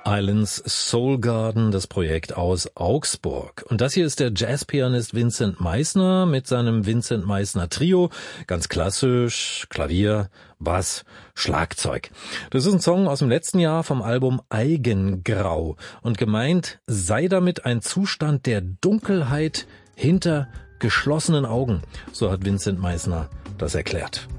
Islands Soul Garden, das Projekt aus Augsburg. Und das hier ist der Jazzpianist Vincent Meissner mit seinem Vincent Meissner Trio. Ganz klassisch, Klavier, Bass, Schlagzeug. Das ist ein Song aus dem letzten Jahr vom Album Eigengrau. Und gemeint sei damit ein Zustand der Dunkelheit hinter geschlossenen Augen. So hat Vincent Meissner das erklärt.